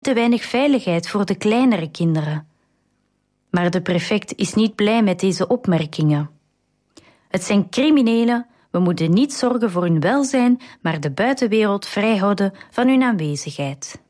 te weinig veiligheid voor de kleinere kinderen. Maar de prefect is niet blij met deze opmerkingen. Het zijn criminelen, we moeten niet zorgen voor hun welzijn, maar de buitenwereld vrijhouden van hun aanwezigheid.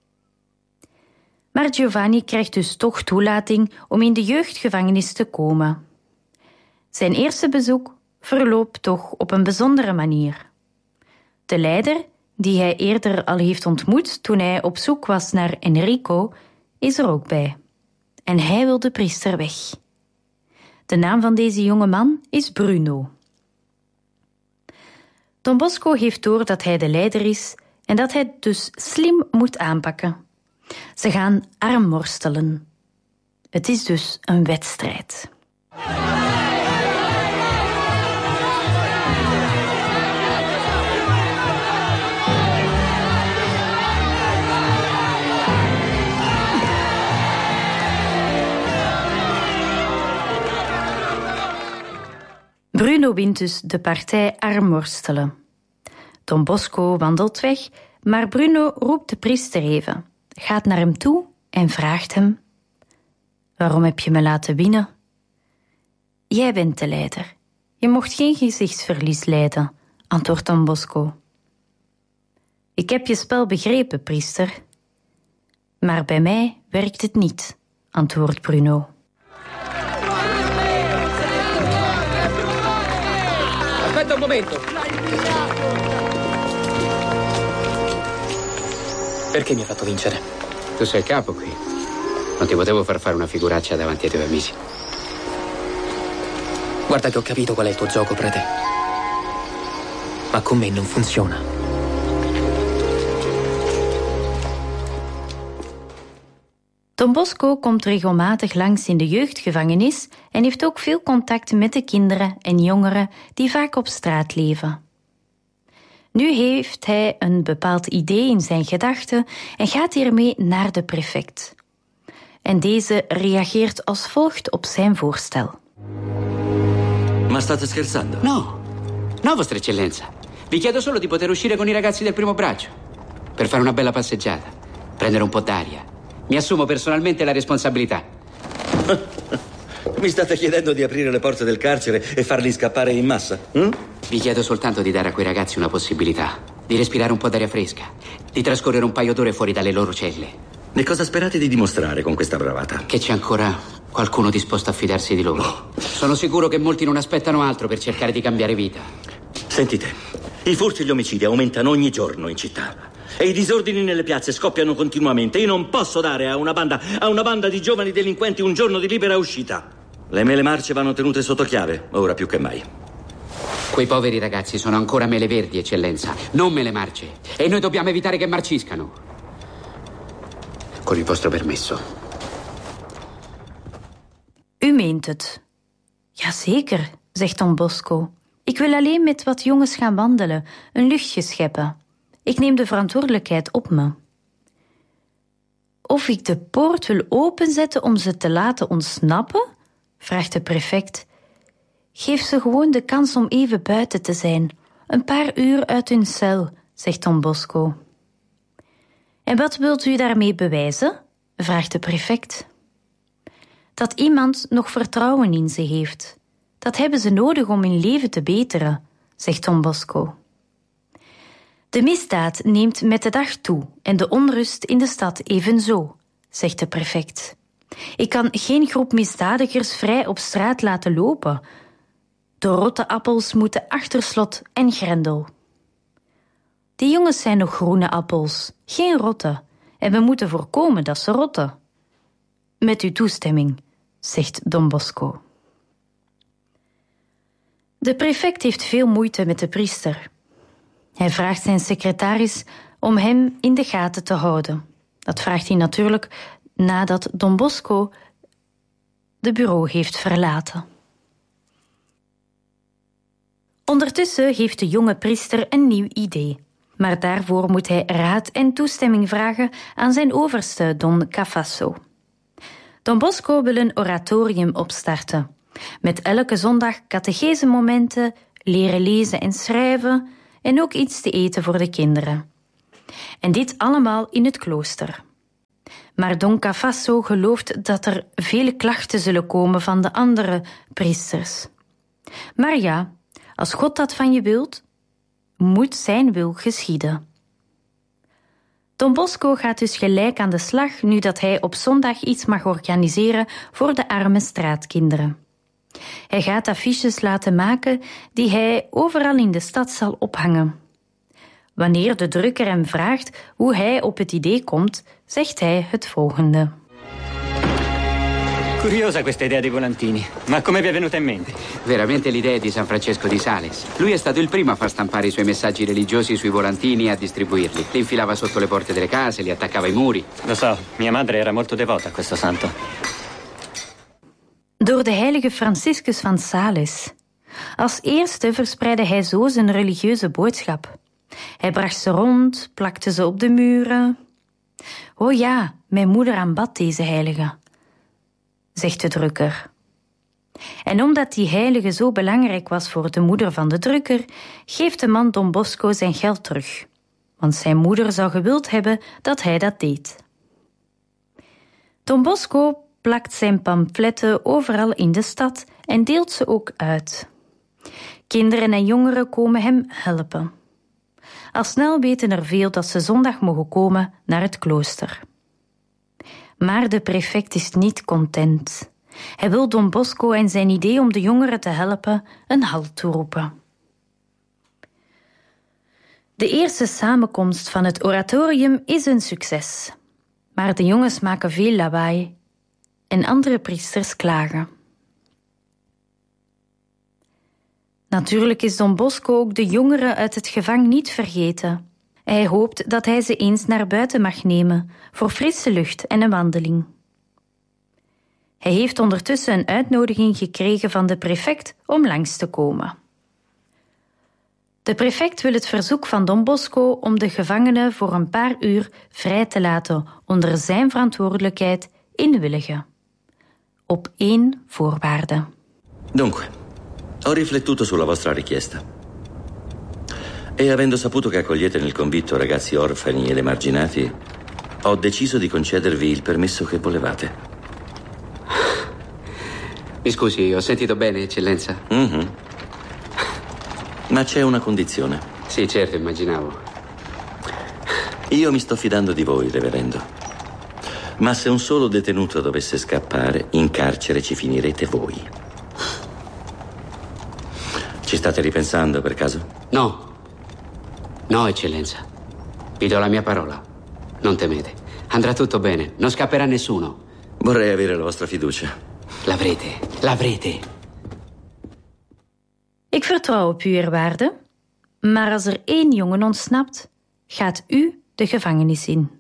Maar Giovanni krijgt dus toch toelating om in de jeugdgevangenis te komen. Zijn eerste bezoek verloopt toch op een bijzondere manier. De leider, die hij eerder al heeft ontmoet toen hij op zoek was naar Enrico, is er ook bij. En hij wil de priester weg. De naam van deze jonge man is Bruno. Don Bosco heeft door dat hij de leider is en dat hij het dus slim moet aanpakken. Ze gaan armworstelen. Het is dus een wedstrijd. Bruno wint dus de partij armworstelen. Don Bosco wandelt weg, maar Bruno roept de priester even, gaat naar hem toe en vraagt hem: waarom heb je me laten winnen? Jij bent de leider. Je mocht geen gezichtsverlies lijden, antwoordt Don Bosco. Ik heb je spel begrepen, priester. Maar bij mij werkt het niet, antwoordt Bruno. Aspetta un momento. Perché mi hai fatto vincere? Tu sei il capo qui. Non ti potevo far fare una figuraccia davanti ai tuoi amici. Guarda che ho capito qual è il tuo gioco, prete. Ma con me non funziona. Don Bosco komt regelmatig langs in de jeugdgevangenis en heeft ook veel contact met de kinderen en jongeren die vaak op straat leven. Nu heeft hij een bepaald idee in zijn gedachten en gaat hiermee naar de prefect. En deze reageert als volgt op zijn voorstel. Ma state scherzando? No, vostra eccellenza. Vi chiedo solo di poter uscire con i ragazzi del primo braccio. Per fare una bella passeggiata. Prendere un po' d'aria. Mi assumo personalmente la responsabilità. Mi state chiedendo di aprire le porte del carcere e farli scappare in massa? Vi chiedo soltanto di dare a quei ragazzi una possibilità. Di respirare un po' d'aria fresca. Di trascorrere un paio d'ore fuori dalle loro celle. E cosa sperate di dimostrare con questa bravata? Che c'è ancora qualcuno disposto a fidarsi di loro. Sono sicuro che molti non aspettano altro per cercare di cambiare vita. Sentite, i furti e gli omicidi aumentano ogni giorno in città. E i disordini nelle piazze scoppiano continuamente. Io non posso dare a una banda di giovani delinquenti un giorno di libera uscita. Le mele marce vanno tenute sotto chiave, ora più che mai. Quei poveri ragazzi sono ancora mele verdi, eccellenza, non mele marce. E noi dobbiamo evitare che marciscano. Con il vostro permesso. U meent het. Jazeker, zegt Don Bosco. Ik wil alleen met wat jongens gaan wandelen, een luchtje scheppen. Ik neem de verantwoordelijkheid op me. Of ik de poort wil openzetten om ze te laten ontsnappen? Vraagt de prefect. Geef ze gewoon de kans om even buiten te zijn. Een paar uur uit hun cel, zegt Don Bosco. En wat wilt u daarmee bewijzen? Vraagt de prefect. Dat iemand nog vertrouwen in ze heeft. Dat hebben ze nodig om hun leven te beteren, zegt Don Bosco. De misdaad neemt met de dag toe en de onrust in de stad evenzo, zegt de prefect. Ik kan geen groep misdadigers vrij op straat laten lopen. De rotte appels moeten achter slot en grendel. Die jongens zijn nog groene appels, geen rotte, en we moeten voorkomen dat ze rotten. Met uw toestemming, zegt Don Bosco. De prefect heeft veel moeite met de priester. Hij vraagt zijn secretaris om hem in de gaten te houden. Dat vraagt hij natuurlijk nadat Don Bosco de bureau heeft verlaten. Ondertussen heeft de jonge priester een nieuw idee. Maar daarvoor moet hij raad en toestemming vragen aan zijn overste Don Cafasso. Don Bosco wil een oratorium opstarten. Met elke zondag catechese-momenten, leren lezen en schrijven en ook iets te eten voor de kinderen. En dit allemaal in het klooster. Maar Don Cavasso gelooft dat er vele klachten zullen komen van de andere priesters. Maar ja, als God dat van je wilt, moet zijn wil geschieden. Don Bosco gaat dus gelijk aan de slag nu dat hij op zondag iets mag organiseren voor de arme straatkinderen. Hij gaat affiches laten maken die hij overal in de stad zal ophangen. Wanneer de drukker hem vraagt hoe hij op het idee komt, zegt hij het volgende. Curiosa questa idea di volantini, ma come vi è venuta in mente? Veramente l'idea è di San Francesco di Sales. Lui è stato il primo a far stampare i suoi messaggi religiosi sui volantini e a distribuirli. Li infilava sotto le porte delle case, li attaccava ai muri. Lo so, mia madre era molto devota a questo santo. Door de heilige Franciscus van Sales. Als eerste verspreidde hij zo zijn religieuze boodschap. Hij bracht ze rond, plakte ze op de muren. Oh ja, mijn moeder aanbad deze heilige, zegt de drukker. En omdat die heilige zo belangrijk was voor de moeder van de drukker, geeft de man Don Bosco zijn geld terug. Want zijn moeder zou gewild hebben dat hij dat deed. Don Bosco plakt zijn pamfletten overal in de stad en deelt ze ook uit. Kinderen en jongeren komen hem helpen. Al snel weten er veel dat ze zondag mogen komen naar het klooster. Maar de prefect is niet content. Hij wil Don Bosco en zijn idee om de jongeren te helpen een halt toeroepen. De eerste samenkomst van het oratorium is een succes. Maar de jongens maken veel lawaai en andere priesters klagen. Natuurlijk is Don Bosco ook de jongeren uit het gevang niet vergeten. Hij hoopt dat hij ze eens naar buiten mag nemen, voor frisse lucht en een wandeling. Hij heeft ondertussen een uitnodiging gekregen van de prefect om langs te komen. De prefect wil het verzoek van Don Bosco om de gevangenen voor een paar uur vrij te laten onder zijn verantwoordelijkheid inwilligen. Op 1 voorwaarde. Dunque, ho riflettuto sulla vostra richiesta. E avendo saputo che accogliete nel convitto ragazzi orfani ed emarginati, ho deciso di concedervi il permesso che volevate. Mi scusi, ho sentito bene, eccellenza? Mm-hmm. Ma c'è una condizione. Sì, certo, immaginavo. Io mi sto fidando di voi, reverendo. Ma se un solo detenuto dovesse scappare, in carcere ci finirete voi. Ci state ripensando per caso? No. No, eccellenza. Vi do la mia parola. Non temete. Andrà tutto bene. Non scapperà nessuno. Vorrei avere la vostra fiducia. L'avrete. Ik vertrouw op u, eerwaarde. Maar als er 1 jongen ontsnapt, gaat u de gevangenis in.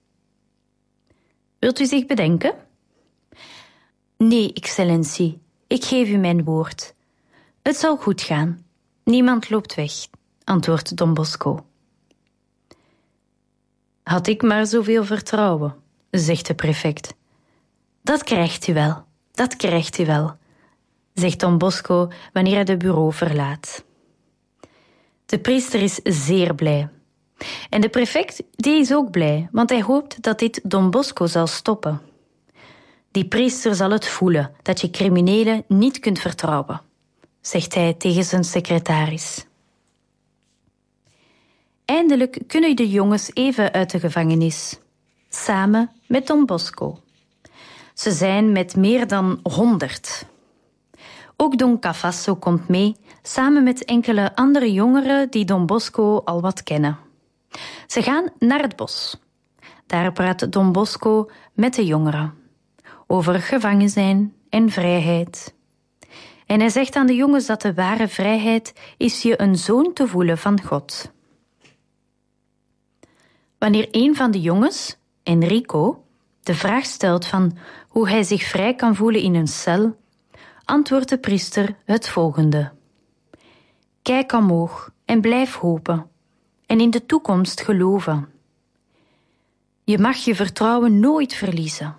Wilt u zich bedenken? Nee, excellentie. Ik geef u mijn woord. Het zal goed gaan. Niemand loopt weg, antwoordt Don Bosco. Had ik maar zoveel vertrouwen, zegt de prefect. Dat krijgt u wel, zegt Don Bosco wanneer hij de bureau verlaat. De priester is zeer blij. En de prefect die is ook blij, want hij hoopt dat dit Don Bosco zal stoppen. Die priester zal het voelen dat je criminelen niet kunt vertrouwen, zegt hij tegen zijn secretaris. Eindelijk kunnen de jongens even uit de gevangenis, samen met Don Bosco. Ze zijn met meer dan 100. Ook Don Cavasso komt mee, samen met enkele andere jongeren die Don Bosco al wat kennen. Ze gaan naar het bos. Daar praat Don Bosco met de jongeren over gevangen zijn en vrijheid. En hij zegt aan de jongens dat de ware vrijheid is je een zoon te voelen van God. Wanneer een van de jongens, Enrico, de vraag stelt van hoe hij zich vrij kan voelen in een cel, antwoordt de priester het volgende. Kijk omhoog en blijf hopen en in de toekomst geloven. Je mag je vertrouwen nooit verliezen.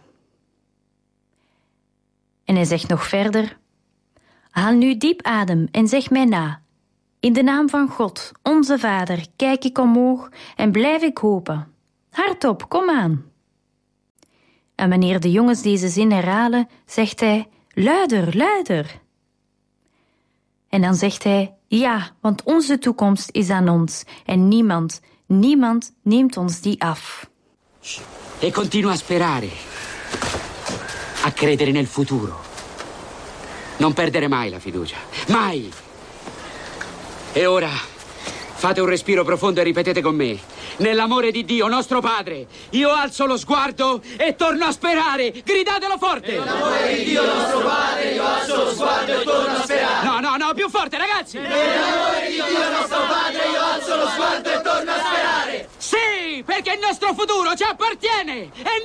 En hij zegt nog verder, haal nu diep adem en zeg mij na. In de naam van God, onze Vader, kijk ik omhoog en blijf ik hopen. Hardop, kom aan. En wanneer de jongens deze zin herhalen, zegt hij: luider, luider. En dan zegt hij: ja, want onze toekomst is aan ons en niemand neemt ons die af. E continuo a sperare, a credere nel futuro. Non perdere mai la fiducia, mai. E ora fate un respiro profondo e ripetete con me: nell'amore di Dio, nostro Padre, io alzo lo sguardo e torno a sperare. Gridatelo forte! Nell'amore di Dio, nostro Padre, io alzo lo sguardo e torno a sperare. No, più forte, ragazzi! Nell'amore di Dio, nostro Padre, io alzo lo sguardo e torno a sperare. Sì, perché il nostro futuro ci appartiene e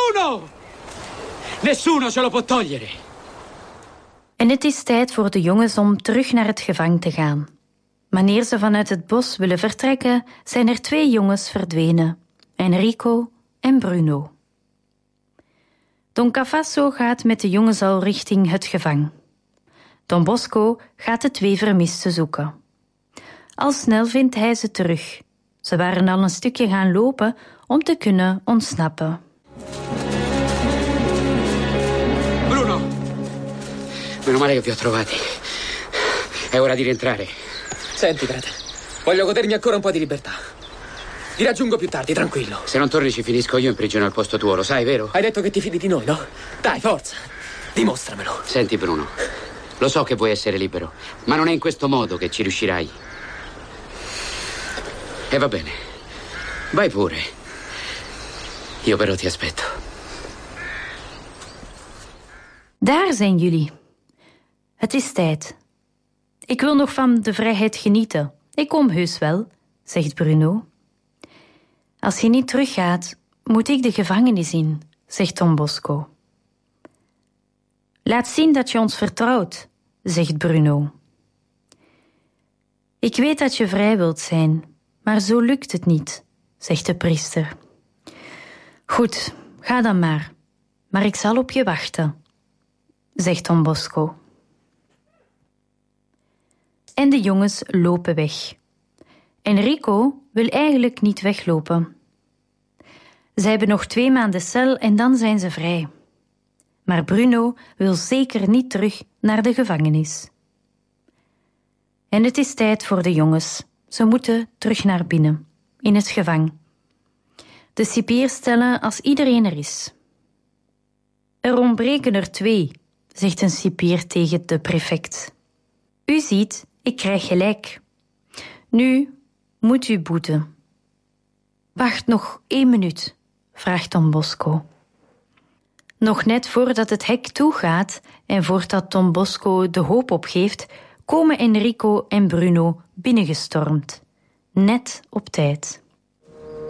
nessuno ce lo può togliere. En het is tijd voor de jongens om terug naar het gevang te gaan. Wanneer ze vanuit het bos willen vertrekken, zijn er 2 jongens verdwenen: Enrico en Bruno. Don Cavasso gaat met de jongens al richting het gevang. Don Bosco gaat de 2 vermisten zoeken. Al snel vindt hij ze terug. Ze waren al een stukje gaan lopen om te kunnen ontsnappen. Bruno, meno male che vi ho trovati. È ora di rientrare. Senti, prete, voglio godermi ancora un po' di libertà. Ti raggiungo più tardi, tranquillo. Se non torni ci finisco io in prigione al posto tuo, lo sai, vero? Hai detto che ti fidi di noi, no? Dai, forza, dimostramelo. Senti, Bruno, lo so che vuoi essere libero, ma non è in questo modo che ci riuscirai. E va bene, vai pure. Io però ti aspetto. Daar zijn jullie. Het is tijd. Ik wil nog van de vrijheid genieten. Ik kom heus wel, zegt Bruno. Als je niet teruggaat, moet ik de gevangenis in, zegt Don Bosco. Laat zien dat je ons vertrouwt, zegt Bruno. Ik weet dat je vrij wilt zijn, maar zo lukt het niet, zegt de priester. Goed, ga dan maar ik zal op je wachten, zegt Don Bosco. En de jongens lopen weg. Enrico wil eigenlijk niet weglopen. Ze hebben nog 2 maanden cel en dan zijn ze vrij. Maar Bruno wil zeker niet terug naar de gevangenis. En het is tijd voor de jongens. Ze moeten terug naar binnen, in het gevang. De cipier stellen als iedereen er is. Er ontbreken er 2, zegt een cipier tegen de prefect. U ziet, ik krijg gelijk. Nu moet u boeten. Wacht nog 1 minuut, vraagt Don Bosco. Nog net voordat het hek toegaat en voordat Don Bosco de hoop opgeeft, komen Enrico en Bruno binnengestormd. Net op tijd.